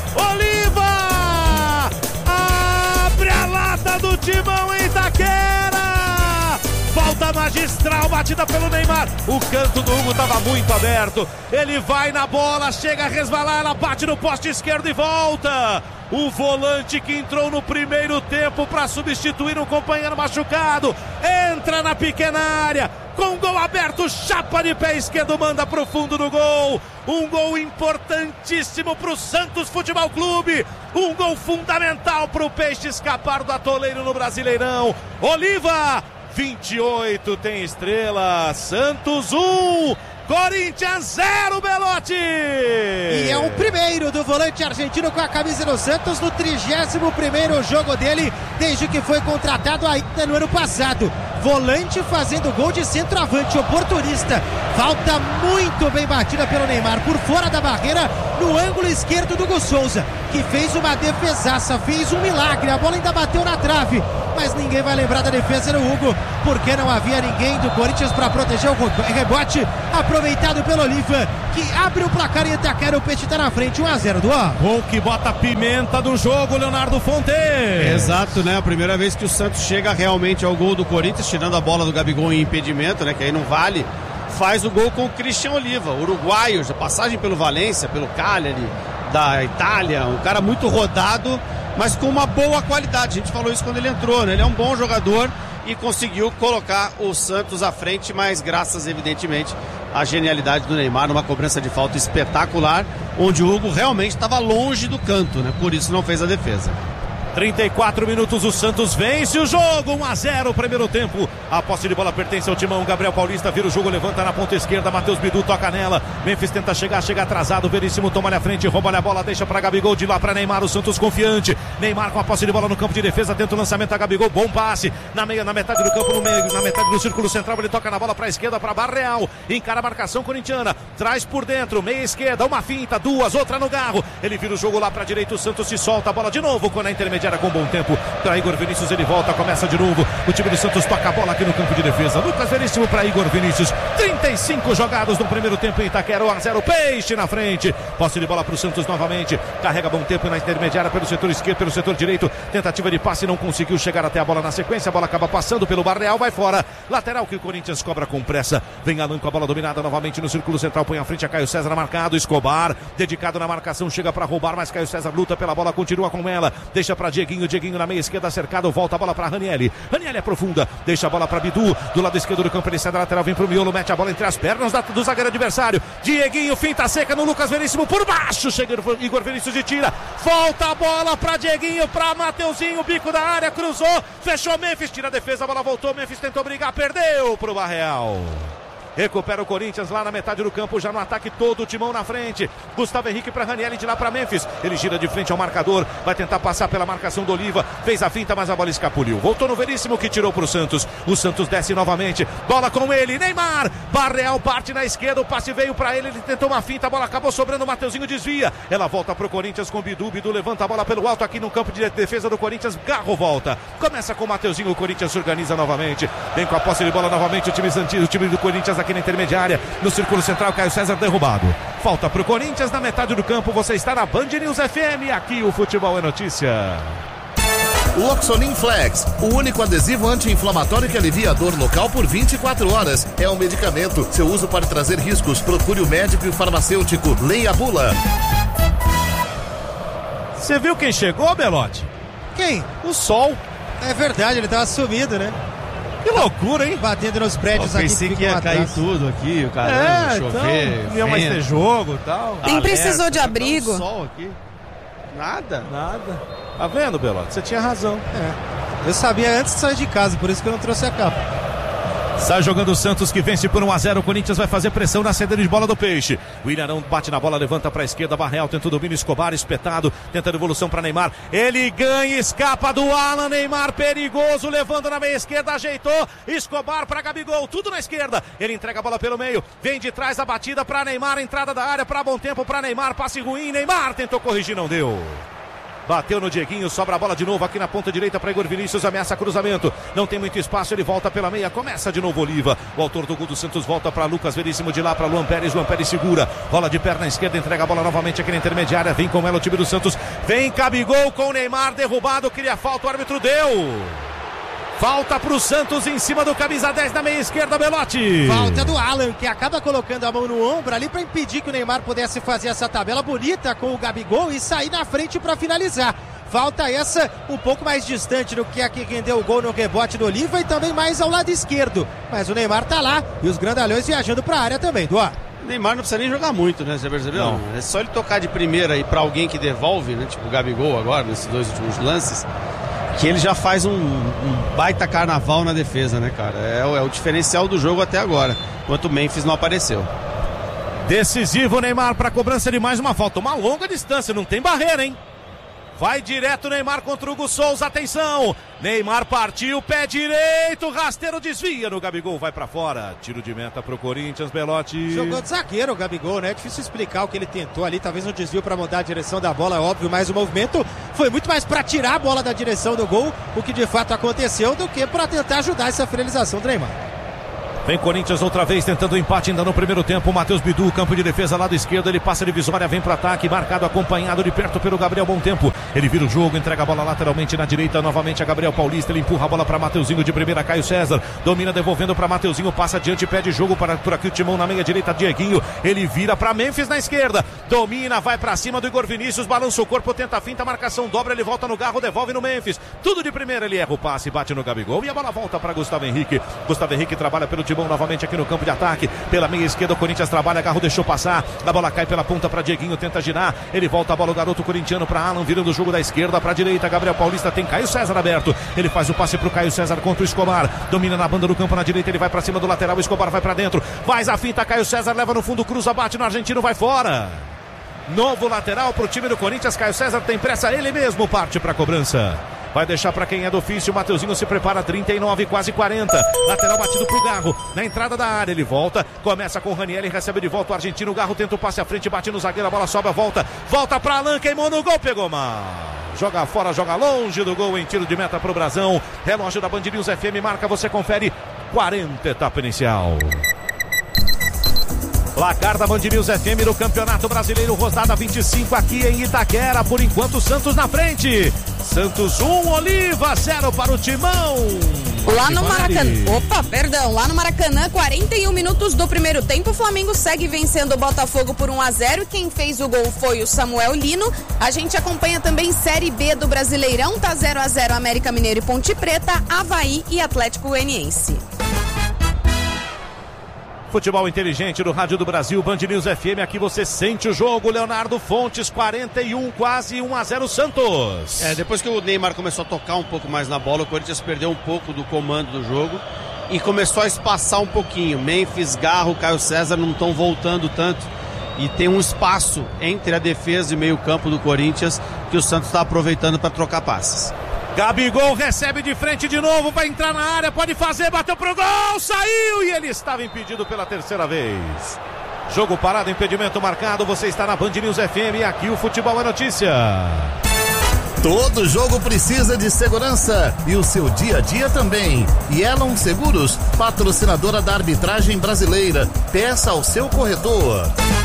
Oliva! Abre a lata do Timão em Itaquera! Falta magistral, batida pelo Neymar. O canto do Hugo estava muito aberto. Ele vai na bola, chega a resvalar, ela bate no poste esquerdo e volta. O volante que entrou no primeiro tempo para substituir um companheiro machucado entra na pequena área. Com gol aberto, chapa de pé esquerdo, manda pro fundo do gol. Um gol importantíssimo pro Santos Futebol Clube. Um gol fundamental pro Peixe escapar do atoleiro no Brasileirão. Oliva, 28, tem estrela. Santos 1, Corinthians 0, Belotti! E é o primeiro do volante argentino com a camisa do Santos no 31º jogo dele desde que foi contratado ainda no ano passado. Volante fazendo gol de centroavante, oportunista. Falta muito bem batida pelo Neymar por fora da barreira, no ângulo esquerdo do Hugo Souza, que fez uma defesaça, fez um milagre. A bola ainda bateu na trave, mas ninguém vai lembrar da defesa do Hugo, porque não havia ninguém do Corinthians para proteger o rebote aproveitado pelo Oliva, que abre o placar em Itaquera. O Peixe está na frente, 1-0 do Ó. Gol que bota a pimenta do jogo, Leonardo Fontes. Exato, né? A primeira vez que o Santos chega realmente ao gol do Corinthians, tirando a bola do Gabigol em impedimento, né? Que aí não vale. Faz o gol com o Christian Oliva, uruguaio, já passagem pelo Valência, pelo Cagliari da Itália, um cara muito rodado, mas com uma boa qualidade. A gente falou isso quando ele entrou, né? Ele é um bom jogador e conseguiu colocar o Santos à frente, mas graças, evidentemente, à genialidade do Neymar numa cobrança de falta espetacular, onde o Hugo realmente estava longe do canto, né? Por isso não fez a defesa. 34 minutos, o Santos vence o jogo, 1-0, primeiro tempo. A posse de bola pertence ao Timão. Gabriel Paulista vira o jogo, levanta na ponta esquerda. Matheus Bidu toca nela. Memphis tenta chegar, chega atrasado. Veríssimo toma-lhe a frente, rouba-lhe a bola, deixa para Gabigol, de lá para Neymar. O Santos confiante. Neymar com a posse de bola no campo de defesa, tenta o lançamento a Gabigol. Bom passe na metade do campo, no meio, na metade do círculo central. Ele toca na bola para a esquerda, para Barreal. Encara a marcação corintiana, traz por dentro, meia esquerda, uma finta, duas, outra no garro. Ele vira o jogo lá para a direita. O Santos se solta, a bola de novo com a intermediária com bom tempo. Para Igor Vinícius, ele volta, começa de novo. O time do Santos toca a bola aqui no campo de defesa. Lucas Veríssimo para Igor Vinícius. 35 jogados no primeiro tempo em Itaquera, 1-0, Peixe na frente. Posse de bola para o Santos novamente. Carrega bom tempo na intermediária pelo setor esquerdo, pelo setor direito. Tentativa de passe, não conseguiu chegar até a bola na sequência. A bola acaba passando pelo Barreal, vai fora. Lateral que o Corinthians cobra com pressa. Vem Alan com a bola dominada novamente no círculo central. Põe à frente a Caio César marcado. Escobar, dedicado na marcação, chega para roubar, mas Caio César luta pela bola, continua com ela. Deixa para Dieguinho na meia esquerda, cercado, volta a bola para Ranieri. Ranieri é profunda, deixa a bola para Bidu, do lado esquerdo do campo, ele sai da lateral, vem pro miolo, mete a bola entre as pernas do zagueiro adversário. Dieguinho, finta seca no Lucas Veríssimo, por baixo, chega Igor Vinícius e tira. Volta a bola para Dieguinho, para Mateuzinho, bico da área, cruzou, fechou Memphis, tira a defesa, a bola voltou, Memphis tentou brigar, perdeu pro Barreal. Recupera o Corinthians lá na metade do campo, já no ataque, todo o Timão na frente. Gustavo Henrique para Ranieri, de lá para Memphis. Ele gira de frente ao marcador, vai tentar passar pela marcação do Oliva. Fez a finta, mas a bola escapuliu. Voltou no Veríssimo, que tirou para o Santos. O Santos desce novamente. Bola com ele, Neymar. Barreal parte na esquerda, o passe veio para ele. Ele tentou uma finta, a bola acabou sobrando. O Mateuzinho desvia. Ela volta para o Corinthians com Bidu. Bidu levanta a bola pelo alto aqui no campo de defesa do Corinthians. Garro volta. Começa com o Mateuzinho, o Corinthians se organiza novamente. Vem com a posse de bola novamente o time do Corinthians aqui na intermediária. No círculo central, Caio César derrubado. Falta pro Corinthians na metade do campo. Você está na Band News FM. Aqui o futebol é notícia. Loxonin Flex, o único adesivo anti-inflamatório que alivia a dor local por 24 horas. É um medicamento. Seu uso pode trazer riscos. Procure o médico e o farmacêutico. Leia a bula. Você viu quem chegou, Belotti? Quem? O Sol. É verdade, ele tava sumido, né? Que loucura, hein? Batendo nos prédios aqui. Pensei que ia cair tudo aqui, o caramba, chover. Então, ia mais ter jogo e tal. Nem precisou de abrigo. Sol aqui. Nada. Tá vendo, Belotti? Você tinha razão. Eu sabia antes de sair de casa, por isso que eu não trouxe a capa. Sai jogando o Santos, que vence por 1-0. O Corinthians vai fazer pressão na saída de bola do Peixe. O Ilharão bate na bola, levanta para a esquerda. Barreal tenta o domínio, Escobar espetado, tenta a devolução para Neymar. Ele ganha, escapa do Alan. Neymar perigoso, levando na meia esquerda, ajeitou. Escobar para Gabigol, tudo na esquerda. Ele entrega a bola pelo meio, vem de trás a batida para Neymar, entrada da área para bom tempo para Neymar, passe ruim. Neymar tentou corrigir, não deu. bateu no Dieguinho, sobra a bola de novo aqui na ponta direita para Igor Vinícius, ameaça cruzamento, não tem muito espaço, ele volta pela meia, começa de novo Oliva, o autor do gol do Santos volta para Lucas Veríssimo, de lá para Luan Pérez segura, rola de perna esquerda, entrega a bola novamente aqui na intermediária, vem com ela o time do Santos, vem Gabigol com o Neymar derrubado, queria falta, o árbitro deu. Falta pro Santos em cima do camisa 10 na meia esquerda, Belotti. Falta do Alan, que acaba colocando a mão no ombro ali para impedir que o Neymar pudesse fazer essa tabela bonita com o Gabigol e sair na frente para finalizar. Falta essa um pouco mais distante do que a que rendeu o gol no rebote do Oliva e também mais ao lado esquerdo. Mas o Neymar tá lá e os grandalhões viajando para a área também, Duá. O Neymar não precisa nem jogar muito, né? Você percebeu? Não. É só ele tocar de primeira e para alguém que devolve, né? Tipo o Gabigol agora, nesses 2 últimos lances, que ele já faz um baita carnaval na defesa, né, cara? É o diferencial do jogo até agora, enquanto o Memphis não apareceu. Decisivo o Neymar para cobrança de mais uma falta, uma longa distância, não tem barreira, hein? Vai direto o Neymar contra o Hugo Souza, atenção! Neymar partiu, pé direito, rasteiro desvia no Gabigol, vai pra fora. Tiro de meta pro Corinthians, Belotti. Jogou de zagueiro o Gabigol, né? É difícil explicar o que ele tentou ali, talvez um desvio pra mudar a direção da bola, é óbvio, mas o movimento foi muito mais pra tirar a bola da direção do gol, o que de fato aconteceu, do que pra tentar ajudar essa finalização do Neymar. Vem Corinthians outra vez tentando o empate ainda no primeiro tempo. Matheus Bidu, campo de defesa, lado esquerdo. Ele passa a divisória, vem para ataque. Marcado, acompanhado de perto pelo Gabriel Bom Tempo. Ele vira o jogo, entrega a bola lateralmente na direita. Novamente a Gabriel Paulista. Ele empurra a bola para Mateuzinho de primeira. Caio César domina, devolvendo para Mateuzinho. Passa adiante, pede jogo por aqui o Timão na meia direita. Dieguinho. Ele vira para Memphis na esquerda. Domina, vai para cima do Igor Vinícius. Balança o corpo, tenta a finta. Marcação dobra. Ele volta no garro, devolve no Memphis. Tudo de primeira. Ele erra o passe, bate no Gabigol. E a bola volta para Gustavo Henrique. Gustavo Henrique trabalha pelo Timão novamente aqui no campo de ataque, pela meia esquerda o Corinthians trabalha, Garro deixou passar, a bola cai pela ponta para Dieguinho, tenta girar, ele volta a bola, o garoto corintiano para Alan, virando o jogo da esquerda para a direita, Gabriel Paulista tem Caio César aberto, ele faz o passe para o Caio César contra o Escobar, domina na banda do campo na direita, ele vai para cima do lateral, o Escobar vai para dentro, faz a finta, Caio César leva no fundo, cruza, bate no argentino, vai fora. Novo lateral para o time do Corinthians, Caio César tem pressa, ele mesmo parte para a cobrança. Vai deixar para quem é do ofício, o Mateuzinho se prepara, 39, quase 40. Lateral batido pro Garro, na entrada da área, ele volta, começa com o Ranieri, recebe de volta o argentino, o Garro tenta o passe à frente, bate no zagueiro, a bola sobra, volta para Alan, queimou no gol, pegou mal. Joga fora, joga longe do gol em tiro de meta pro Brasão. Relógio da Band News FM marca, você confere, 40 etapa inicial. Placar da Band News FM no Campeonato Brasileiro, rodada 25 aqui em Itaquera. Por enquanto, Santos na frente. Santos 1, Oliva 0 para o Timão. Lá no Maracanã, lá no Maracanã, 41 minutos do primeiro tempo, o Flamengo segue vencendo o Botafogo por 1-0. Quem fez o gol foi o Samuel Lino. A gente acompanha também Série B do Brasileirão, tá 0-0 América Mineiro e Ponte Preta, Avaí e Atlético Goianiense. Futebol inteligente no Rádio do Brasil, Band News FM, aqui você sente o jogo. Leonardo Fontes, 41, quase 1-0 Santos. Depois que o Neymar começou a tocar um pouco mais na bola, o Corinthians perdeu um pouco do comando do jogo e começou a espaçar um pouquinho. Memphis, Garro, Caio César não estão voltando tanto e tem um espaço entre a defesa e meio campo do Corinthians que o Santos está aproveitando para trocar passes. Gabigol recebe de frente de novo, vai entrar na área, pode fazer, bateu pro gol, saiu e ele estava impedido pela terceira vez. Jogo parado, impedimento marcado, você está na Band News FM e aqui o Futebol é Notícia. Todo jogo precisa de segurança e o seu dia a dia também. Yellow Seguros, patrocinadora da arbitragem brasileira. Peça ao seu corretor.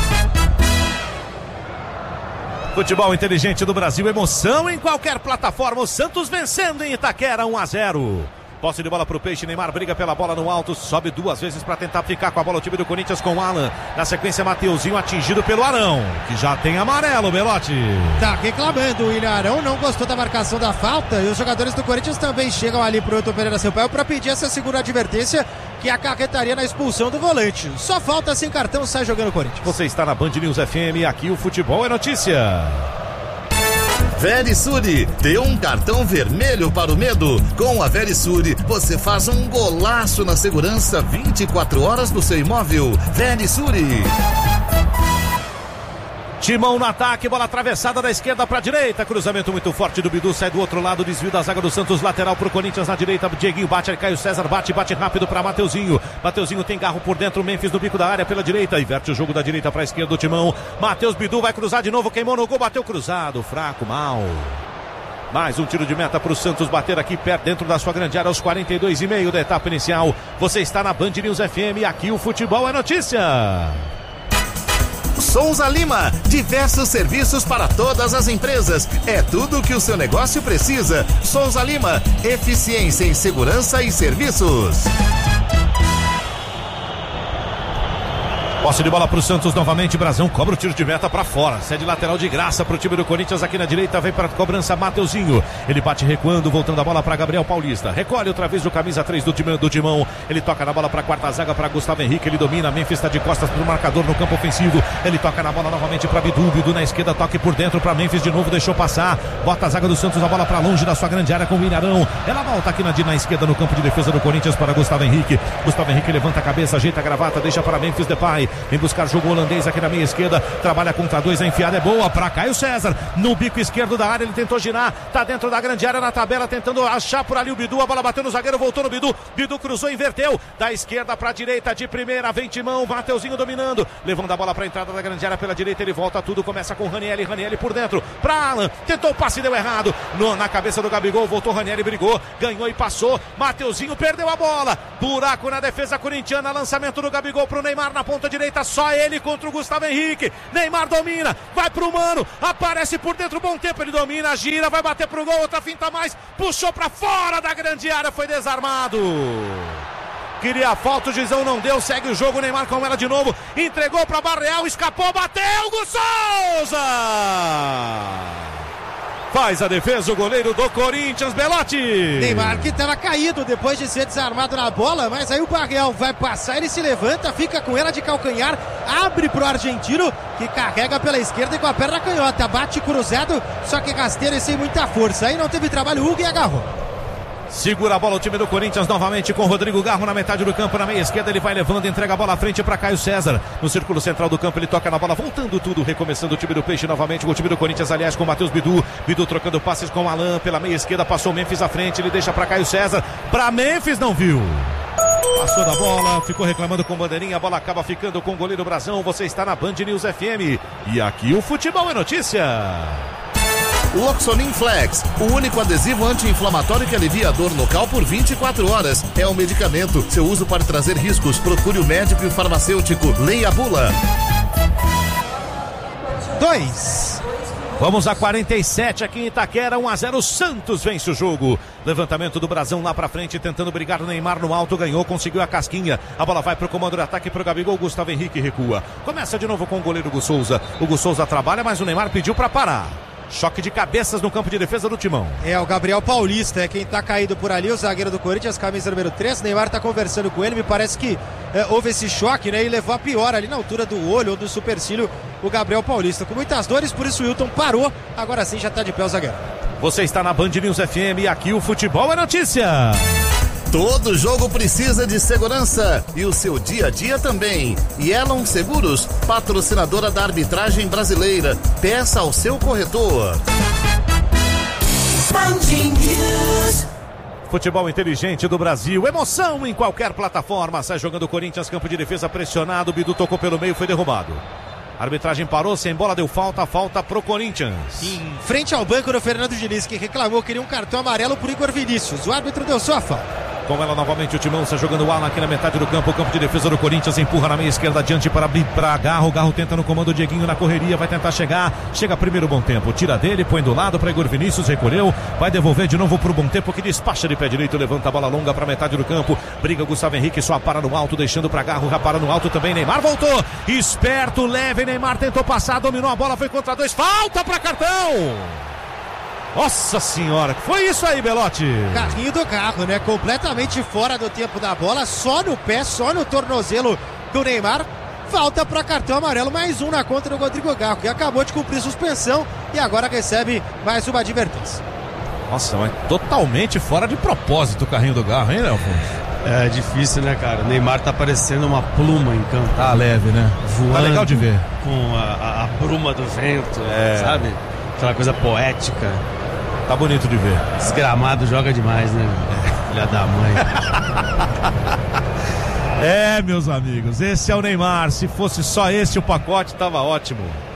Futebol inteligente do Brasil, emoção em qualquer plataforma. O Santos vencendo em Itaquera, 1-0. Posse de bola pro Peixe, Neymar briga pela bola no alto, sobe duas vezes para tentar ficar com a bola o time do Corinthians com o Alan. Na sequência, Mateuzinho atingido pelo Arão, que já tem amarelo, Belotti. Tá reclamando, o William Arão não gostou da marcação da falta e os jogadores do Corinthians também chegam ali pro Hilton Pereira Sampaio para pedir essa segunda advertência que acarretaria na expulsão do volante. Só falta sem cartão, sai jogando o Corinthians. Você está na Band News FM, aqui o Futebol é Notícia. Verisure, dê um cartão vermelho para o medo. Com a Verisure, você faz um golaço na segurança 24 horas do seu imóvel. Verisure. Timão no ataque, bola atravessada da esquerda para a direita, cruzamento muito forte do Bidu, sai do outro lado, desvio da zaga do Santos, lateral para o Corinthians na direita, Dieguinho bate, Caio César bate rápido para Mateuzinho, Mateuzinho tem Garro por dentro, Memphis no bico da área pela direita, inverte o jogo da direita para a esquerda do Timão, Matheus Bidu vai cruzar de novo, queimou no gol, bateu cruzado, fraco, mal. Mais um tiro de meta para o Santos bater aqui perto dentro da sua grande área aos 42,5 da etapa inicial. Você está na Band News FM, aqui o futebol é notícia. Souza Lima, diversos serviços para todas as empresas. É tudo o que o seu negócio precisa. Souza Lima, eficiência em segurança e serviços. Posse de bola para o Santos novamente. Brazão cobra o tiro de meta para fora. Cede lateral de graça para o time do Corinthians aqui na direita. Vem para a cobrança Mateuzinho. Ele bate recuando, voltando a bola para Gabriel Paulista. Recolhe outra vez o camisa 3 do Timão. Ele toca na bola para a quarta zaga para Gustavo Henrique. Ele domina. Memphis está de costas para o marcador no campo ofensivo. Ele toca na bola novamente para Bidu. Bidu na esquerda, toque por dentro para Memphis de novo. Deixou passar. Bota a zaga do Santos, a bola para longe da sua grande área com o Ilharão. Ela volta aqui na esquerda no campo de defesa do Corinthians para Gustavo Henrique. Gustavo Henrique levanta a cabeça, ajeita a gravata, deixa para Memphis Depay. Vem buscar jogo holandês aqui na meia esquerda. Trabalha contra dois, a enfiada é boa para Caio César. No bico esquerdo da área, ele tentou girar. Tá dentro da grande área na tabela, tentando achar por ali o Bidu. A bola bateu no zagueiro, voltou no Bidu. Bidu cruzou, inverteu. Da esquerda para a direita, de primeira, vem Timão. Mateuzinho dominando. Levando a bola para a entrada da grande área pela direita. Ele volta tudo, começa com Ranieri. Ranieri por dentro para Alan. Tentou o passe, deu errado. Na cabeça do Gabigol, voltou Ranieri, brigou. Ganhou e passou. Mateuzinho perdeu a bola. Buraco na defesa corintiana. Lançamento do Gabigol pro Neymar na ponta direita. Só ele contra o Gustavo Henrique. Neymar domina, vai pro Mano, aparece por dentro, bom tempo, ele domina, gira, vai bater pro gol, outra finta mais, puxou pra fora da grande área, foi desarmado. Queria a falta, o Gizão não deu, segue o jogo, Neymar com ela de novo, entregou pra Barreal, escapou, bateu, Hugo Souza! Faz a defesa o goleiro do Corinthians, Belotti. Neymar que estava caído depois de ser desarmado na bola, mas aí o Barreal vai passar, ele se levanta, fica com ela de calcanhar, abre pro argentino, que carrega pela esquerda e com a perna canhota, bate cruzado, só que rasteiro e sem muita força. Aí não teve trabalho, Hugo, e agarrou. Segura a bola o time do Corinthians novamente com Rodrigo Garro na metade do campo, na meia esquerda ele vai levando, entrega a bola à frente para Caio César, no círculo central do campo ele toca na bola, voltando tudo, recomeçando o time do Peixe novamente, o time do Corinthians aliás com o Matheus Bidu, Bidu trocando passes com o Alan pela meia esquerda, passou o Memphis à frente, ele deixa para Caio César, para Memphis, não viu, passou da bola, ficou reclamando com bandeirinha, a bola acaba ficando com o goleiro Brazão. Você está na Band News FM e aqui o futebol é notícia. Loxonin Flex, o único adesivo anti-inflamatório que alivia a dor local por 24 horas. É um medicamento. Seu uso pode trazer riscos. Procure o médico e o farmacêutico. Leia a bula. 2. Vamos a 47 aqui em Itaquera, 1-0, Santos vence o jogo. Levantamento do Brazão lá pra frente, tentando brigar o Neymar no alto, ganhou, conseguiu a casquinha. A bola vai pro comando de ataque pro Gabigol, Gustavo Henrique recua. Começa de novo com o goleiro Hugo Souza. O Hugo Souza trabalha, mas o Neymar pediu pra parar. Choque de cabeças no campo de defesa do Timão. É o Gabriel Paulista, é quem tá caído por ali, o zagueiro do Corinthians, camisa número 3. Neymar tá conversando com ele, me parece que houve esse choque, né? E levou a pior ali na altura do olho ou do supercílio o Gabriel Paulista. Com muitas dores, por isso o Wilton parou. Agora sim já tá de pé o zagueiro. Você está na Band News FM e aqui o futebol é notícia. Todo jogo precisa de segurança e o seu dia a dia também. Yellow Seguros, patrocinadora da arbitragem brasileira. Peça ao seu corretor. Futebol inteligente do Brasil, emoção em qualquer plataforma. Sai jogando o Corinthians, campo de defesa pressionado. Bidu tocou pelo meio, foi derrubado. A arbitragem parou, sem bola, deu falta pro Corinthians. Em frente ao banco do Fernando Diniz, que reclamou que queria um cartão amarelo por Igor Vinícius. O árbitro deu só a falta. Com ela novamente o Timão, está jogando o Alan aqui na metade do campo. O campo de defesa do Corinthians empurra na meia esquerda adiante para abrir para Garro. Garro tenta no comando, o Dieguinho na correria, vai tentar chegar. Chega primeiro bom tempo, tira dele, põe do lado para Igor Vinícius, recolheu. Vai devolver de novo pro bom tempo que despacha de pé direito, levanta a bola longa para metade do campo. Briga o Gustavo Henrique, só para no alto, deixando para Garro, já para no alto também. Neymar voltou, esperto, leve. Neymar tentou passar, dominou a bola, foi contra dois, falta para cartão. Nossa senhora, que foi isso aí, Belotti? Carrinho do carro, né? Completamente fora do tempo da bola, só no pé, só no tornozelo do Neymar. Falta para cartão amarelo, mais um na conta do Rodrigo Garro, que acabou de cumprir suspensão e agora recebe mais uma advertência. Nossa, mas totalmente fora de propósito o carrinho do Garro, hein, Nelson? É difícil, né, cara? O Neymar tá parecendo uma pluma em campo. Tá leve, né? Voando. Tá legal de ver. Com a bruma do vento, sabe? Aquela coisa poética. Tá bonito de ver. Desgramado joga demais, né? Filha da mãe. Meus amigos, esse é o Neymar. Se fosse só esse o pacote, tava ótimo.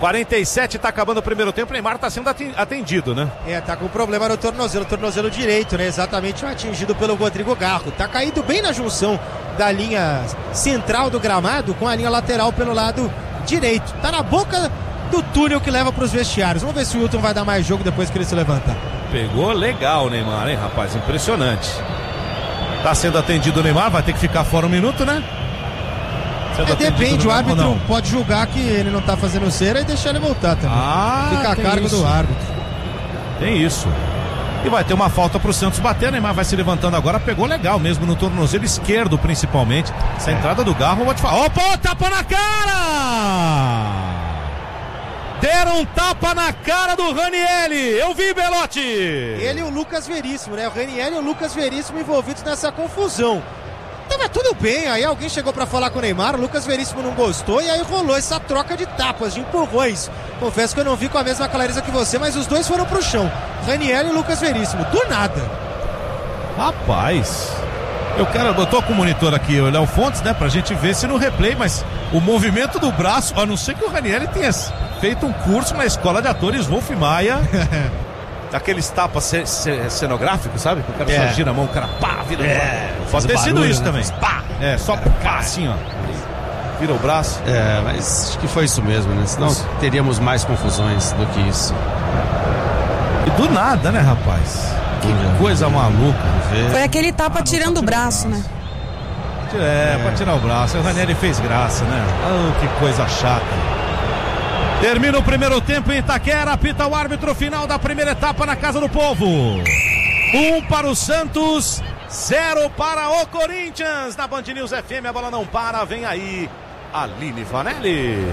47, tá acabando o primeiro tempo, o Neymar tá sendo atendido, né? Tá com problema no tornozelo direito, né? Exatamente atingido pelo Rodrigo Garro. Tá caído bem na junção da linha central do gramado com a linha lateral pelo lado direito. Tá na boca do túnel que leva pros vestiários. Vamos ver se o Wilton vai dar mais jogo depois que ele se levanta. Pegou legal o Neymar, hein, rapaz? Impressionante. Tá sendo atendido o Neymar, vai ter que ficar fora um minuto, né? Depende, o árbitro pode julgar que ele não tá fazendo cera e deixar ele voltar também. Fica a cargo do árbitro. Tem isso. E vai ter uma falta pro Santos bater, o Neymar vai se levantando agora, pegou legal mesmo no tornozelo esquerdo principalmente. Essa entrada do Garro, vou te falar. Opa, tapa na cara! Deram um tapa na cara do Ranieri. Eu vi, Belotti. Ele e o Lucas Veríssimo, né? O Ranieri e o Lucas Veríssimo envolvidos nessa confusão. Tava tudo bem, aí alguém chegou pra falar com o Neymar, o Lucas Veríssimo não gostou e aí rolou essa troca de tapas, de empurrões. Confesso que eu não vi com a mesma clareza que você, mas os dois foram pro chão. Ranieri e Lucas Veríssimo, do nada. Rapaz, eu tô com o monitor aqui, o Léo Fontes, né, pra gente ver se no replay, mas o movimento do braço, a não ser que o Ranieri tenha feito um curso na escola de atores Wolf Maia. Aqueles tapas cenográficos, sabe? O cara só gira a mão, o cara pá, vira o braço. Pode ter sido isso também. Pá. Só pá, assim, ó. Vira o braço. Mas acho que foi isso mesmo, né? Senão teríamos mais confusões do que isso. E do nada, né, rapaz? Que coisa maluca. Foi aquele tapa tirando o braço, né? Pra tirar o braço. O Ranieri fez graça, né? Oh, que coisa chata. Termina o primeiro tempo em Itaquera, apita o árbitro final da primeira etapa na Casa do Povo. 1 para o Santos, 0 para o Corinthians. Na Band News FM, a bola não para, vem aí Aline Vanelli.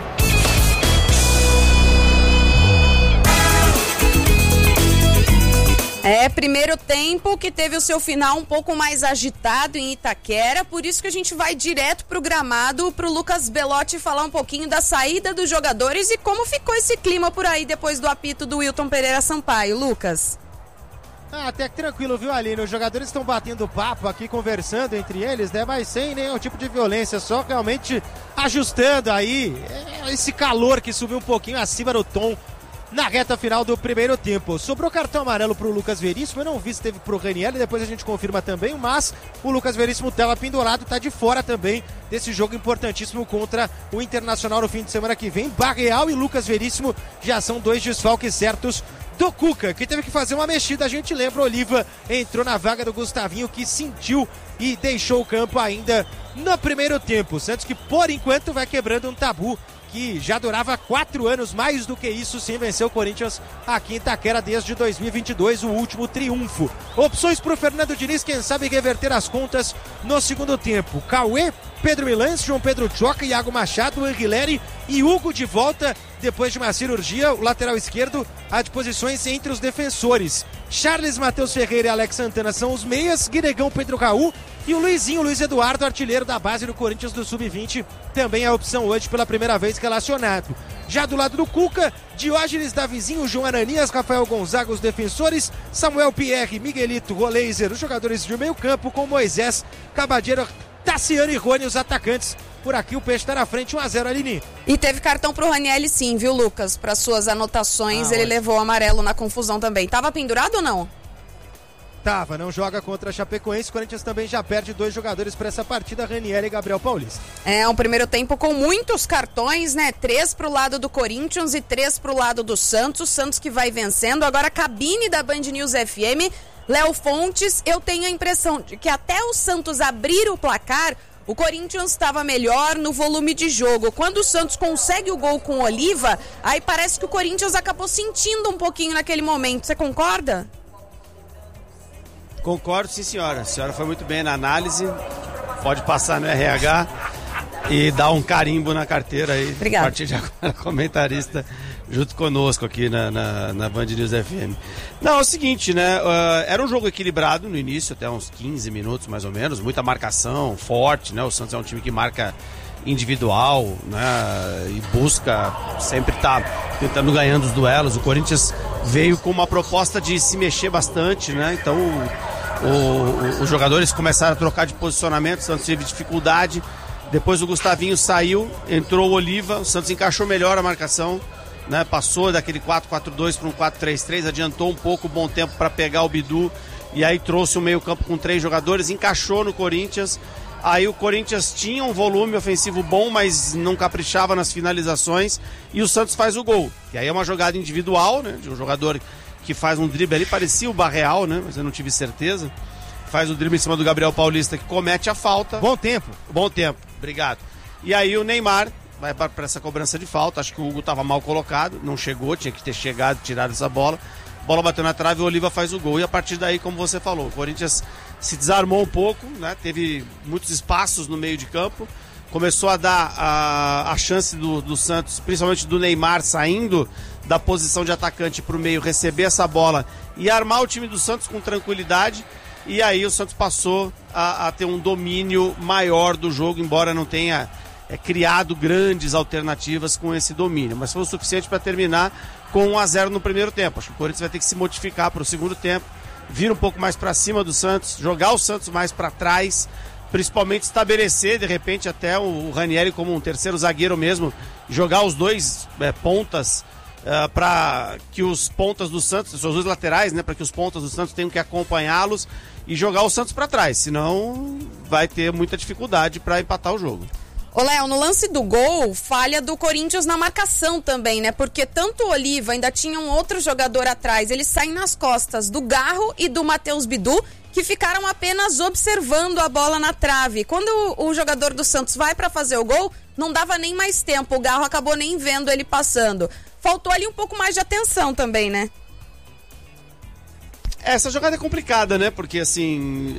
Primeiro tempo que teve o seu final um pouco mais agitado em Itaquera, por isso que a gente vai direto pro gramado, pro Lucas Belotti falar um pouquinho da saída dos jogadores e como ficou esse clima por aí depois do apito do Wilton Pereira Sampaio. Lucas? Até que tranquilo, viu, Aline? Os jogadores estão batendo papo aqui, conversando entre eles, né? Mas sem nenhum tipo de violência, só realmente ajustando aí esse calor que subiu um pouquinho acima do tom na reta final do primeiro tempo. Sobrou cartão amarelo pro Lucas Veríssimo, eu não vi se teve pro Ranieri, depois a gente confirma também, mas o Lucas Veríssimo estava pendurado, tá de fora também desse jogo importantíssimo contra o Internacional no fim de semana que vem. Barreal e Lucas Veríssimo já são dois desfalques certos do Cuca, que teve que fazer uma mexida. A gente lembra, Oliva entrou na vaga do Gustavinho, que sentiu e deixou o campo ainda no primeiro tempo. Santos que por enquanto vai quebrando um tabu que já durava 4 anos, mais do que isso, sem vencer o Corinthians aqui em Itaquera desde 2022, o último triunfo. Opções para o Fernando Diniz, quem sabe reverter as contas no segundo tempo. Cauê, Pedro Milans, João Pedro Choca, Iago Machado, Anguilleri e Hugo de volta depois de uma cirurgia. O lateral esquerdo à disposições entre os defensores. Charles, Matheus Ferreira e Alex Santana são os meias, Guinegão, Pedro Raul e o Luizinho, Luiz Eduardo, artilheiro da base do Corinthians do Sub-20, também é a opção hoje pela primeira vez relacionado. Já do lado do Cuca, Diógenes, Davizinho, João Ananias, Rafael Gonzaga, os defensores, Samuel Pierre, Miguelito, Roleiser, os jogadores de meio campo com Moisés, Cabadeiro, Tassiano e Rony, os atacantes. Por aqui o Peixe está na frente, 1-0, Aline. E teve cartão pro Ranieri sim, viu, Lucas? Para suas anotações, ele levou o amarelo na confusão também. Tava pendurado ou não? Tava, não joga contra a Chapecoense. O Corinthians também já perde 2 jogadores para essa partida, Ranieri e Gabriel Paulista. É um primeiro tempo com muitos cartões, né? 3 pro lado do Corinthians e 3 pro lado do Santos. O Santos que vai vencendo. Agora a cabine da Band News FM, Léo Fontes, eu tenho a impressão de que até o Santos abrir o placar, o Corinthians estava melhor no volume de jogo. Quando o Santos consegue o gol com o Oliva, aí parece que o Corinthians acabou sentindo um pouquinho naquele momento. Você concorda? Concordo, sim, senhora. A senhora foi muito bem na análise. Pode passar no RH e dar um carimbo na carteira aí. Obrigado. A partir de agora, comentarista junto conosco aqui na Band News FM. Não, é o seguinte, né? Era um jogo equilibrado no início, até uns 15 minutos mais ou menos. Muita marcação, forte, né? O Santos é um time que marca individual, né? E busca sempre estar tentando ganhando os duelos. O Corinthians veio com uma proposta de se mexer bastante, né? Então os jogadores começaram a trocar de posicionamento, o Santos teve dificuldade Depois o Gustavinho saiu, entrou o Oliva, o Santos encaixou melhor a marcação, né? Passou daquele 4-4-2 para um 4-3-3, adiantou um pouco o bom tempo para pegar o Bidu, e aí trouxe o meio-campo com 3 jogadores, encaixou no Corinthians. Aí o Corinthians tinha um volume ofensivo bom, mas não caprichava nas finalizações, e o Santos faz o gol. E aí é uma jogada individual, né? De um jogador que faz um drible ali, parecia o Barreal, né? Mas eu não tive certeza. Faz o drible em cima do Gabriel Paulista, que comete a falta. Bom tempo. Bom tempo, obrigado. E aí o Neymar vai para essa cobrança de falta. Acho que o Hugo estava mal colocado, não chegou, tinha que ter chegado, tirado essa bola. A bola bateu na trave, o Oliva faz o gol. E a partir daí, como você falou, o Corinthians se desarmou um pouco, né? Teve muitos espaços no meio de campo. Começou a dar a chance do Santos, principalmente do Neymar, saindo da posição de atacante para o meio, receber essa bola e armar o time do Santos com tranquilidade. E aí o Santos passou a ter um domínio maior do jogo, embora não tenha criado grandes alternativas com esse domínio. Mas foi o suficiente para terminar com 1-0 no primeiro tempo. Acho que o Corinthians vai ter que se modificar para o segundo tempo, vir um pouco mais para cima do Santos, jogar o Santos mais para trás, principalmente estabelecer, de repente, até o Ranieri como um terceiro zagueiro mesmo, jogar os dois pontas, para que os pontas do Santos, os dois laterais, né, para que os pontas do Santos tenham que acompanhá-los e jogar o Santos para trás, senão vai ter muita dificuldade para empatar o jogo. Ô Léo, no lance do gol, falha do Corinthians na marcação também, né? Porque tanto o Oliva, ainda tinha um outro jogador atrás, eles saem nas costas do Garro e do Matheus Bidu, que ficaram apenas observando a bola na trave. Quando o jogador do Santos vai para fazer o gol, não dava nem mais tempo, o Garro acabou nem vendo ele passando. Faltou ali um pouco mais de atenção também, né? Essa jogada é complicada, né? Porque assim,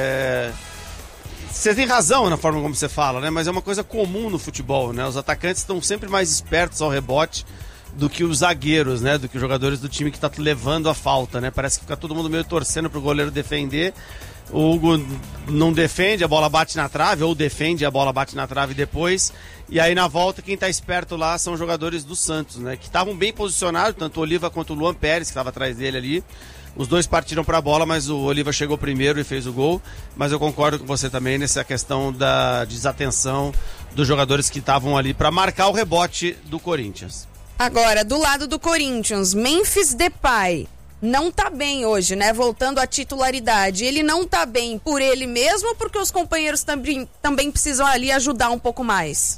você tem razão na forma como você fala, né? Mas é uma coisa comum no futebol, né? Os atacantes estão sempre mais espertos ao rebote do que os zagueiros, né? Do que os jogadores do time que tá levando a falta, né? Parece que fica todo mundo meio torcendo pro goleiro defender. O Hugo não defende, a bola bate na trave, ou defende, a bola bate na trave depois. E aí na volta quem tá esperto lá são os jogadores do Santos, né? Que estavam bem posicionados, tanto o Oliva quanto o Luan Pérez, que estava atrás dele ali. Os dois partiram para a bola, mas o Oliva chegou primeiro e fez o gol. Mas eu concordo com você também nessa questão da desatenção dos jogadores que estavam ali para marcar o rebote do Corinthians. Agora, do lado do Corinthians, Memphis Depay não tá bem hoje, né? Voltando à titularidade. Ele não tá bem por ele mesmo ou porque os companheiros também precisam ali ajudar um pouco mais?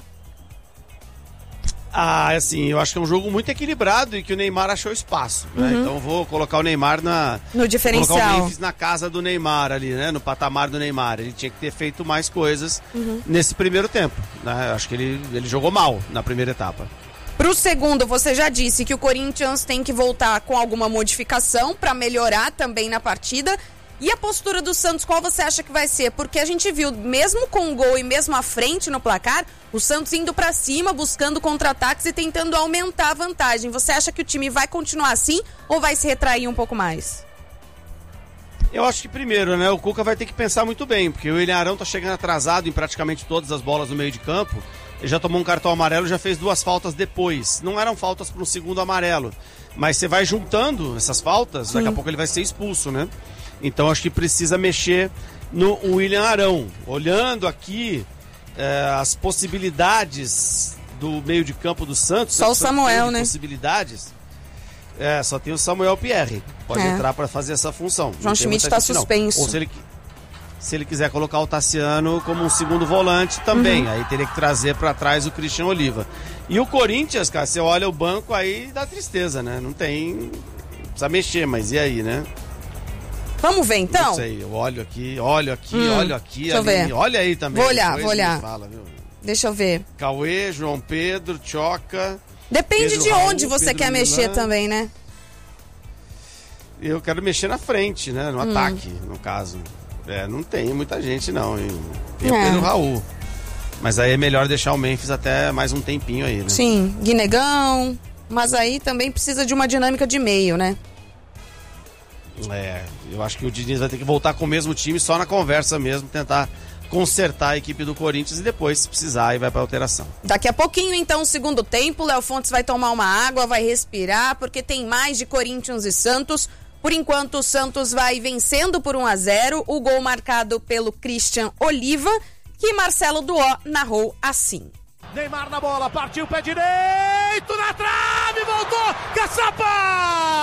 Assim, eu acho que é um jogo muito equilibrado e que o Neymar achou espaço, né? Então eu vou colocar o Neymar no diferencial. Colocar o Memphis na casa do Neymar ali, né? No patamar do Neymar. Ele tinha que ter feito mais coisas nesse primeiro tempo, né? Eu acho que ele jogou mal na primeira etapa. Pro segundo, você já disse que o Corinthians tem que voltar com alguma modificação para melhorar também na partida. E a postura do Santos, qual você acha que vai ser? Porque a gente viu, mesmo com o gol e mesmo à frente no placar, o Santos indo para cima, buscando contra-ataques e tentando aumentar a vantagem. Você acha que o time vai continuar assim ou vai se retrair um pouco mais? Eu acho que primeiro, né, o Cuca vai ter que pensar muito bem, porque o William Arão tá chegando atrasado em praticamente todas as bolas no meio de campo. Ele já tomou um cartão amarelo, já fez 2 faltas depois. Não eram faltas para um segundo amarelo, mas você vai juntando essas faltas, daqui a pouco ele vai ser expulso, né? Então acho que precisa mexer no William Arão. Olhando aqui as possibilidades do meio de campo do Santos. Só o Samuel, né? Possibilidades. Só tem o Samuel Pierre. Pode entrar para fazer essa função. João Schmidt está suspenso. Ou se ele quiser colocar o Tassiano como um segundo volante também. Aí teria que trazer para trás o Christian Oliva. E o Corinthians, cara, você olha o banco aí dá tristeza, né? Não tem... Precisa mexer, mas e aí, né? Vamos ver então? Não sei, eu olho aqui, olho aqui. Deixa eu ver. Olha aí também. Vou olhar. Fala, viu? Deixa eu ver. Cauê, João Pedro, Tchoca. Depende Pedro de Raul, onde você Pedro quer Milan. mexer também, né? Eu quero mexer na frente, né? No ataque, no caso. Não tem muita gente, não. Tem o Pedro Raul. Mas aí é melhor deixar o Memphis até mais um tempinho aí, né? Sim, Guinegão. Mas aí também precisa de uma dinâmica de meio, né? Eu acho que o Diniz vai ter que voltar com o mesmo time, só na conversa mesmo, tentar consertar a equipe do Corinthians e depois, se precisar, aí vai pra alteração. Daqui a pouquinho, então, segundo tempo, o Léo Fontes vai tomar uma água, vai respirar, porque tem mais de Corinthians e Santos. Por enquanto, o Santos vai vencendo por 1-0, o gol marcado pelo Christian Oliva, que Marcelo Duó narrou assim. Neymar na bola, partiu pé direito na trave, voltou, caçapa!